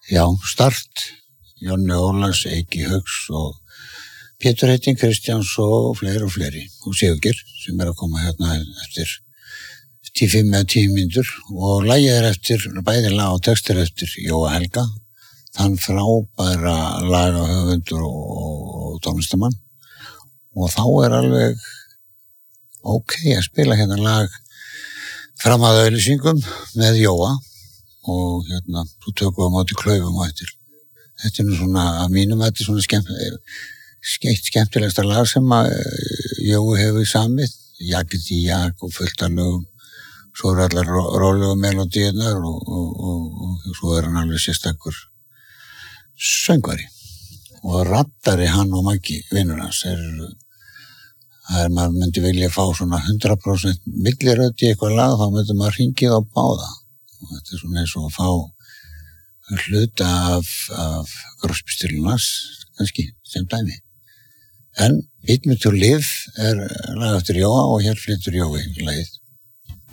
Já, Start, Jonni Ólafs, Eiki Hauks og Pétur Heiting Kristjáns og fleiri og Sigurgeir sem að koma hérna eftir 5 eða 10 mínútur og lagið eftir, bæði lag og textir eftir Jóa Helga, þann frábæra lagahöfundur og tónlistamann og þá alveg að spila hérna lag fram að auglýsingum með Jóa og hérna, svo tökum við á móti klaufum á eftir. Þetta nú svona, að mínum þetta svona skemmtilegsta lag sem að Jói hefur samið, Jakið í Jak og fullt af lögum, svo allar rólegu melodíurnar og svo hann alveg sérstakur söngvari og raddari hann og Maggi, vinnur hans, maður myndi vilja fá svona 100% millirödd í eitthvað lag, þá myndi maður hringið á báða. Og þetta svona eins og að fá hluta af Crosby-Stills kannski sem dæmi. En Beat Me to Live lag eftir Jóa og hér flytur Jói lagið.